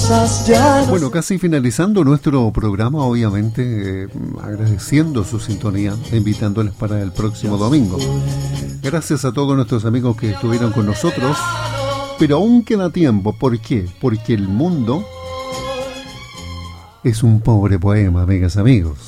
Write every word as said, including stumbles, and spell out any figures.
cosas ya no. Bueno, casi finalizando nuestro programa, obviamente eh, agradeciendo su sintonía, invitándoles para el próximo domingo. Gracias a todos nuestros amigos que estuvieron con nosotros, pero aún queda tiempo. ¿Por qué? Porque el mundo es un pobre poema, amigas, amigos.